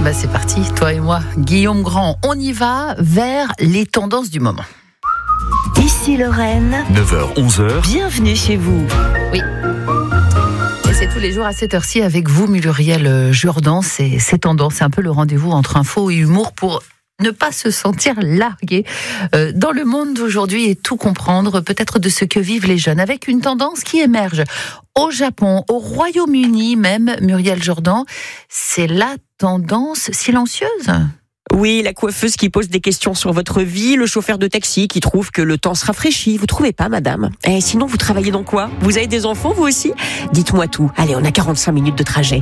ben c'est parti, toi et moi, Guillaume Grand, on y va vers les tendances du moment. Ici Lorraine, 9h-11h, bienvenue chez vous. Oui. Et c'est tous les jours à cette heure-ci avec vous, Muriel Jourdan. C'est tendances, c'est un peu le rendez-vous entre info et humour pour ne pas se sentir largué dans le monde d'aujourd'hui et tout comprendre peut-être de ce que vivent les jeunes avec une tendance qui émerge au Japon, au Royaume-Uni même, Muriel Jourdan, c'est la tendance silencieuse. Oui, la coiffeuse qui pose des questions sur votre vie, le chauffeur de taxi qui trouve que le temps se rafraîchit. Vous trouvez pas, madame ? Et sinon, vous travaillez dans quoi ? Vous avez des enfants, vous aussi ? Dites-moi tout. Allez, on a 45 minutes de trajet.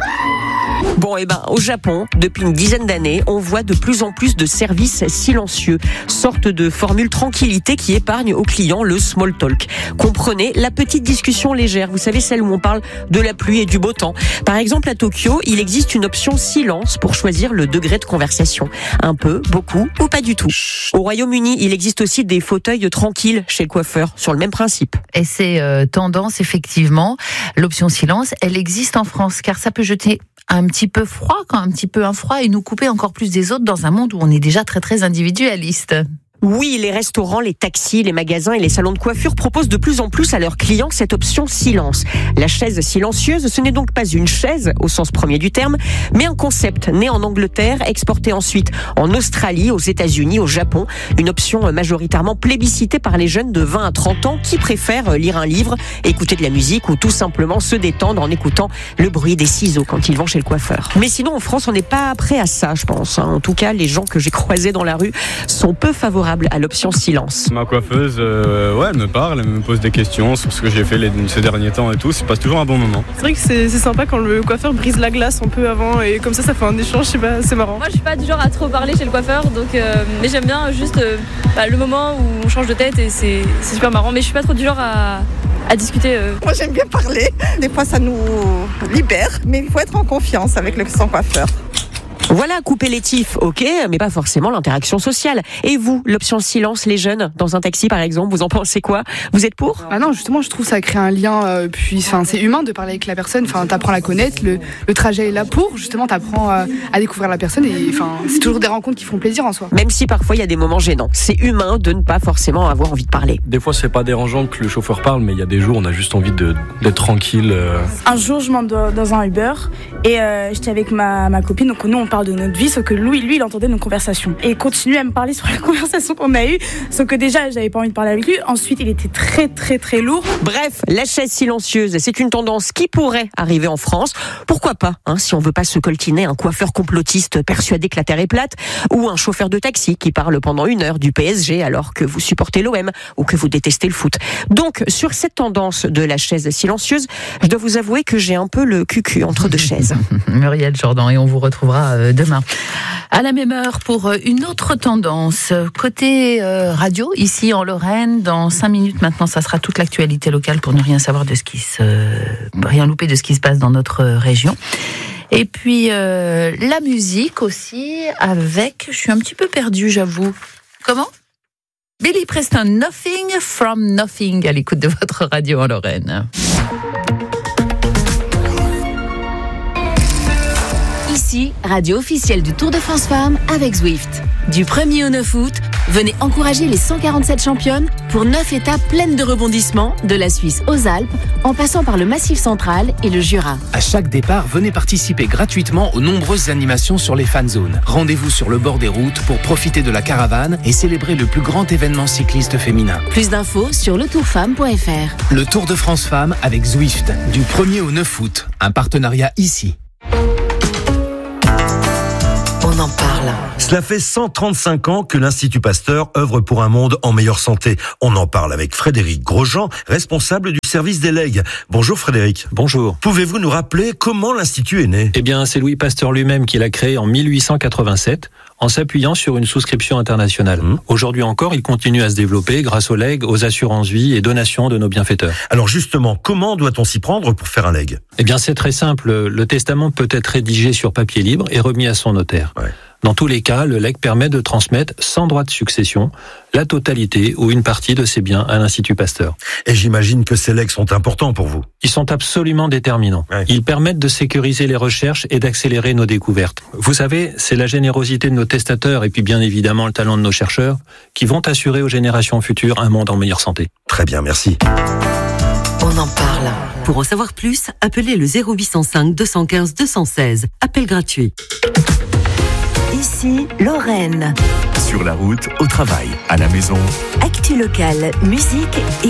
Bon, au Japon, depuis une dizaine d'années, on voit de plus en plus de services silencieux, sorte de formule tranquillité qui épargne aux clients le small talk. Comprenez, la petite discussion légère, vous savez, celle où on parle de la pluie et du beau temps. Par exemple, à Tokyo, il existe une option silence pour choisir le degré de conversation. Un peu, beaucoup ou pas du tout. Au Royaume-Uni, il existe aussi des fauteuils tranquilles chez le coiffeur, sur le même principe. Et c'est tendance, effectivement. L'option silence, elle existe en France, car ça peut jeter un petit peu froid, un petit peu un froid, et nous couper encore plus des autres dans un monde où on est déjà très très individualiste. Oui, les restaurants, les taxis, les magasins et les salons de coiffure proposent de plus en plus à leurs clients cette option silence. La chaise silencieuse, ce n'est donc pas une chaise au sens premier du terme, mais un concept né en Angleterre, exporté ensuite en Australie, aux États-Unis, au Japon. Une option majoritairement plébiscitée par les jeunes de 20 à 30 ans qui préfèrent lire un livre, écouter de la musique ou tout simplement se détendre en écoutant le bruit des ciseaux quand ils vont chez le coiffeur. Mais sinon, en France, on n'est pas prêt à ça, je pense. En tout cas, les gens que j'ai croisés dans la rue sont peu favorables à l'option silence. Ma coiffeuse, elle me parle, elle me pose des questions sur ce que j'ai fait ces derniers temps et tout. Ça passe toujours un bon moment. C'est vrai que c'est sympa quand le coiffeur brise la glace un peu avant et comme ça fait un échange, je sais pas, c'est marrant. Moi je suis pas du genre à trop parler chez le coiffeur, donc mais j'aime bien juste le moment où on change de tête et c'est super marrant, mais je suis pas trop du genre à discuter. Moi j'aime bien parler, des fois ça nous libère, mais il faut être en confiance avec son coiffeur. Voilà, couper les tifs, ok, mais pas forcément l'interaction sociale. Et vous, l'option silence, les jeunes, dans un taxi par exemple, vous en pensez quoi ? Vous êtes pour ? Ah non, justement, je trouve que ça crée un lien, c'est humain de parler avec la personne, t'apprends à la connaître, le trajet est là pour, justement, t'apprends à découvrir la personne et c'est toujours des rencontres qui font plaisir en soi. Même si parfois il y a des moments gênants, c'est humain de ne pas forcément avoir envie de parler. Des fois, c'est pas dérangeant que le chauffeur parle, mais il y a des jours où on a juste envie d'être tranquille. Un jour, je monte dans un Uber et j'étais avec ma copine, donc nous on parle de notre vie, sauf que lui il entendait nos conversations et il continuait à me parler sur la conversation qu'on a eue, sauf que déjà j'avais pas envie de parler avec lui, ensuite il était très très très lourd. Bref, la chaise silencieuse, c'est une tendance qui pourrait arriver en France, pourquoi pas, si on veut pas se coltiner un coiffeur complotiste persuadé que la terre est plate, ou un chauffeur de taxi qui parle pendant 1 heure du PSG alors que vous supportez l'OM ou que vous détestez le foot. Donc sur cette tendance de la chaise silencieuse, je dois vous avouer que j'ai un peu le cul entre deux chaises. Muriel Jourdan, et on vous retrouvera demain à la même heure pour une autre tendance. Côté radio, ici en Lorraine, dans 5 minutes maintenant, ça sera toute l'actualité locale pour ne rien savoir rien louper de ce qui se passe dans notre région. Et puis la musique aussi avec, je suis un petit peu perdue, j'avoue. Comment ? Billy Preston, Nothing from Nothing, à l'écoute de votre radio en Lorraine. Ici, radio officielle du Tour de France Femmes avec Zwift. Du 1er au 9 août, venez encourager les 147 championnes pour 9 étapes pleines de rebondissements, de la Suisse aux Alpes, en passant par le Massif central et le Jura. À chaque départ, venez participer gratuitement aux nombreuses animations sur les fan zones. Rendez-vous sur le bord des routes pour profiter de la caravane et célébrer le plus grand événement cycliste féminin. Plus d'infos sur letourfemme.fr. Le Tour de France Femmes avec Zwift, du 1er au 9 août. Un partenariat ici. On en parle. Cela fait 135 ans que l'Institut Pasteur œuvre pour un monde en meilleure santé. On en parle avec Frédéric Grosjean, responsable du service des legs. Bonjour Frédéric. Bonjour. Pouvez-vous nous rappeler comment l'Institut est né ? Eh bien, c'est Louis Pasteur lui-même qui l'a créé en 1887, en s'appuyant sur une souscription internationale. Aujourd'hui encore, il continue à se développer grâce aux legs, aux assurances-vie et donations de nos bienfaiteurs. Alors justement, comment doit-on s'y prendre pour faire un leg ? Eh bien, c'est très simple. Le testament peut être rédigé sur papier libre et remis à son notaire. Ouais. Dans tous les cas, le legs permet de transmettre sans droit de succession la totalité ou une partie de ces biens à l'Institut Pasteur. Et j'imagine que ces legs sont importants pour vous. Ils sont absolument déterminants. Ouais. Ils permettent de sécuriser les recherches et d'accélérer nos découvertes. Vous savez, c'est la générosité de nos testateurs et puis bien évidemment le talent de nos chercheurs qui vont assurer aux générations futures un monde en meilleure santé. Très bien, merci. On en parle. Pour en savoir plus, appelez le 0805 215 216. Appel gratuit. Ici, Lorraine. Sur la route, au travail, à la maison. Actu locale, musique et